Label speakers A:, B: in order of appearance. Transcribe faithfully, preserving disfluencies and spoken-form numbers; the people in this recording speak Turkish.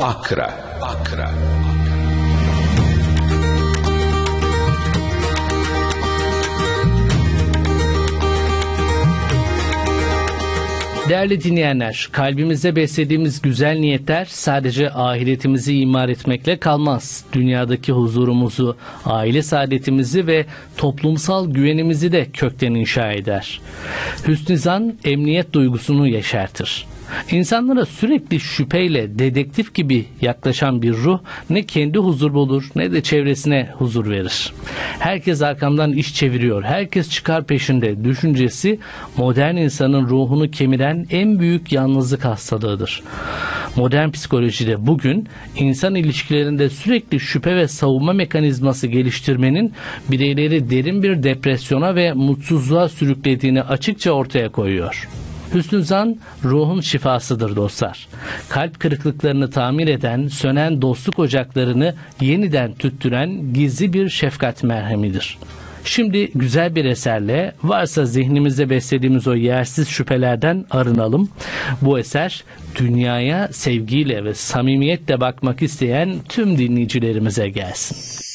A: Akra. Akra.
B: Değerli dinleyenler, kalbimizde beslediğimiz güzel niyetler sadece ahiretimizi imar etmekle kalmaz. Dünyadaki huzurumuzu, aile saadetimizi ve toplumsal güvenimizi de kökten inşa eder. Hüsnü zan, emniyet duygusunu yeşertir. İnsanlara sürekli şüpheyle, dedektif gibi yaklaşan bir ruh ne kendi huzur bulur ne de çevresine huzur verir. Herkes arkamdan iş çeviriyor, herkes çıkar peşinde düşüncesi modern insanın ruhunu kemiren en büyük yalnızlık hastalığıdır. Modern psikolojide bugün insan ilişkilerinde sürekli şüphe ve savunma mekanizması geliştirmenin bireyleri derin bir depresyona ve mutsuzluğa sürüklediğini açıkça ortaya koyuyor. Hüsnü zan ruhun şifasıdır dostlar. Kalp kırıklıklarını tamir eden, sönen dostluk ocaklarını yeniden tüttüren gizli bir şefkat merhemidir. Şimdi güzel bir eserle varsa zihnimizde beslediğimiz o yersiz şüphelerden arınalım. Bu eser dünyaya sevgiyle ve samimiyetle bakmak isteyen tüm dinleyicilerimize gelsin.